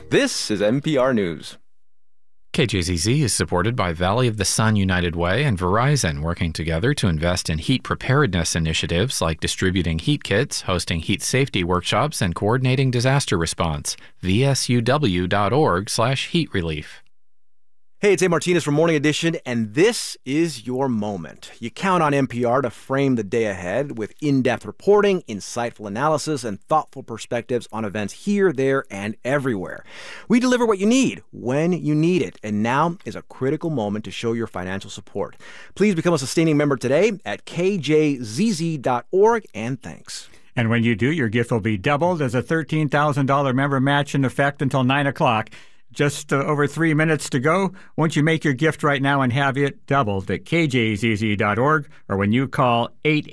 This is NPR News. KJZZ is supported by Valley of the Sun United Way and Verizon, working together to invest in heat preparedness initiatives like distributing heat kits, hosting heat safety workshops, and coordinating disaster response. vsuw.org/heat relief. Hey, it's A. Martinez from Morning Edition, and this is your moment. You count on NPR to frame the day ahead with in-depth reporting, insightful analysis, and thoughtful perspectives on events here, there, and everywhere. We deliver what you need when you need it, and now is a critical moment to show your financial support. Please become a sustaining member today at kjzz.org, and thanks. And when you do, your gift will be doubled as a $13,000 member match in effect until 9 o'clock. Just over 3 minutes to go. Won't you make your gift right now and have it doubled at kjzz.org or when you call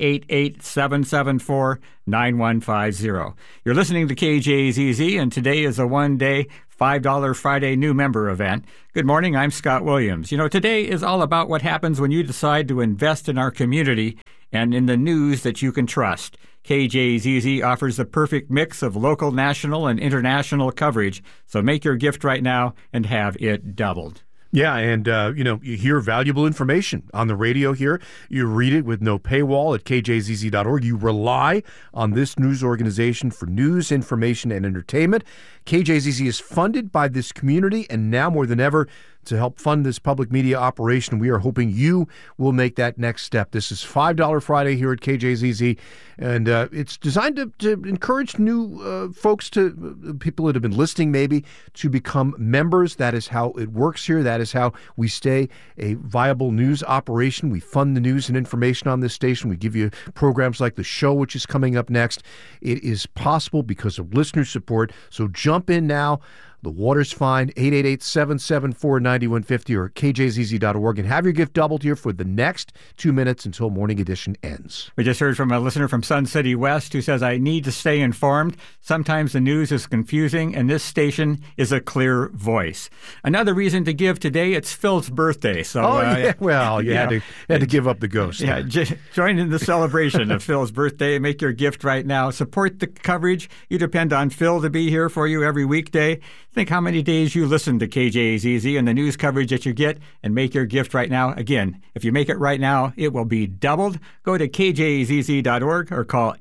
888-774-9150. You're listening to KJZZ, and today is a one-day $5 Friday new member event. Good morning, I'm Scott Williams. You know, today is all about what happens when you decide to invest in our community and in the news that you can trust. KJZZ offers the perfect mix of local, national, and international coverage. So make your gift right now and have it doubled. Yeah, and, you hear valuable information on the radio here. You read it with no paywall at kjzz.org. You rely on this news organization for news, information, and entertainment. KJZZ is funded by this community, and now more than ever, to help fund this public media operation, we are hoping you will make that next step. This is $5 Friday here at KJZZ, and it's designed to encourage new folks, people that have been listening maybe, to become members. That is how it works here. That is how we stay a viable news operation. We fund the news and information on this station. We give you programs like The Show, which is coming up next. It is possible because of listener support, so jump in now. The water's fine, 888-774-9150 or kjzz.org, and have your gift doubled here for the next 2 minutes until Morning Edition ends. We just heard from a listener from Sun City West who says, I need to stay informed. Sometimes the news is confusing, and this station is a clear voice. Another reason to give today, it's Phil's birthday. So, you had to give up the ghost. Yeah, join in the celebration of Phil's birthday. Make your gift right now. Support the coverage. You depend on Phil to be here for you every weekday. Think how many days you listen to KJZZ and the news coverage that you get, and make your gift right now. Again, if you make it right now, it will be doubled. Go to kjzz.org or call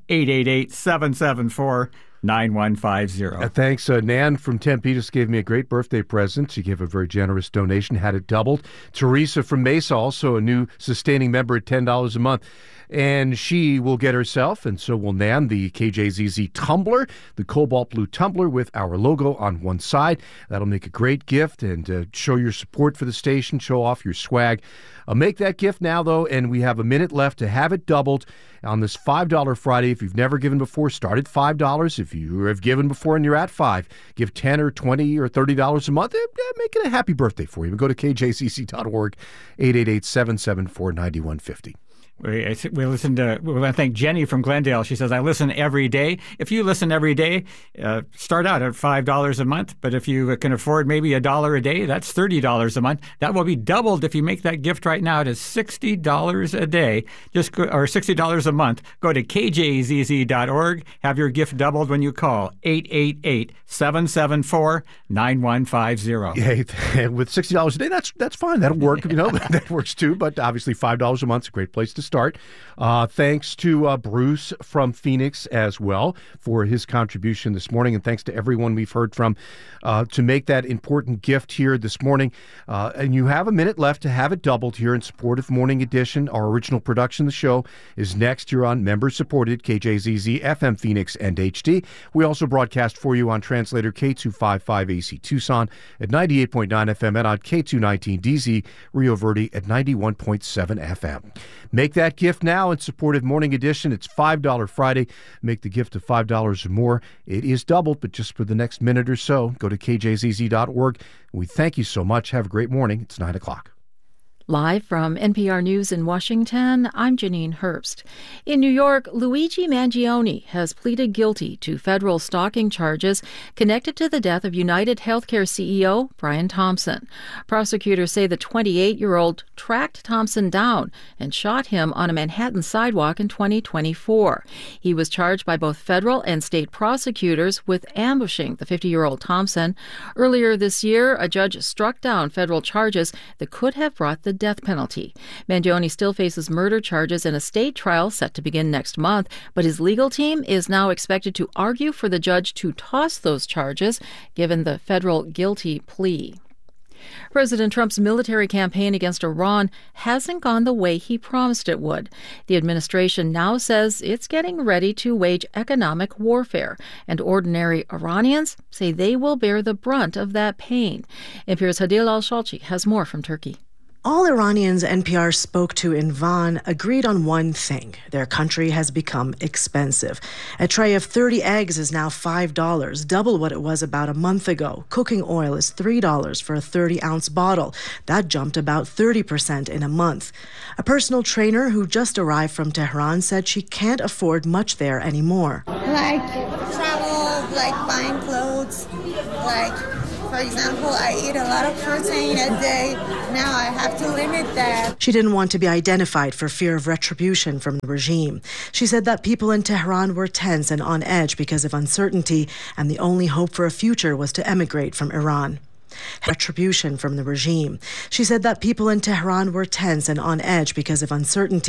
888-774-9150. Thanks. Nan from Tempe just gave me a great birthday present. She gave a very generous donation, had it doubled. Teresa from Mesa, also a new sustaining member at $10 a month. And she will get herself, and so will Nan, the KJZZ tumbler, the cobalt blue tumbler with our logo on one side. That'll make a great gift and show your support for the station, show off your swag. Make that gift now, though, and we have a minute left to have it doubled on this $5 Friday. If you've never given before, start at $5. If you have given before and you're at $5, give $10 or $20 or $30 a month. Make it a happy birthday for you. Go to kjzz.org, 888-774-9150. We want to thank Jenny from Glendale. She says, I listen every day. If you listen every day, start out at $5 a month. But if you can afford maybe $1 a day, that's $30 a month. That will be doubled if you make that gift right now to $60 a day, or $60 a month. Go to kjzz.org. Have your gift doubled when you call 888-774-9150. Yeah, with $60 a day, that's fine. That'll work. That works too. But obviously, $5 a month is a great place to start. Thanks to Bruce from Phoenix as well for his contribution this morning, and thanks to everyone we've heard from to make that important gift here this morning. And you have a minute left to have it doubled here in support of Morning Edition. Our original production of the show is next here on member-supported KJZZ FM Phoenix and HD. We also broadcast for you on translator K255AC Tucson at 98.9 FM and on K219DZ Rio Verde at 91.7 FM. Make that gift now in support of Morning Edition. It's $5 Friday. Make the gift of $5 or more. It is doubled, but just for the next minute or so, go to kjzz.org. We thank you so much. Have a great morning. It's 9 o'clock. Live from NPR News in Washington, I'm Janine Herbst. In New York, Luigi Mangione has pleaded guilty to federal stalking charges connected to the death of United Healthcare CEO Brian Thompson. Prosecutors say the 28-year-old tracked Thompson down and shot him on a Manhattan sidewalk in 2024. He was charged by both federal and state prosecutors with ambushing the 50-year-old Thompson. Earlier this year, a judge struck down federal charges that could have brought the death penalty. Mangione still faces murder charges in a state trial set to begin next month, but his legal team is now expected to argue for the judge to toss those charges, given the federal guilty plea. President Trump's military campaign against Iran hasn't gone the way he promised it would. The administration now says it's getting ready to wage economic warfare, and ordinary Iranians say they will bear the brunt of that pain. NPR's Hadil Al-Shalchi has more from Turkey. All Iranians NPR spoke to in Van agreed on one thing. Their country has become expensive. A tray of 30 eggs is now $5, double what it was about a month ago. Cooking oil is $3 for a 30-ounce bottle. That jumped about 30% in a month. A personal trainer who just arrived from Tehran said she can't afford much there anymore. Like travel, like buying clothes, like... For example, I eat a lot of protein a day. Now I have to limit that. She didn't want to be identified for fear of retribution from the regime. She said that people in Tehran were tense and on edge because of uncertainty, and the only hope for a future was to emigrate from Iran. Retribution from the regime. She said that people in Tehran were tense and on edge because of uncertainty.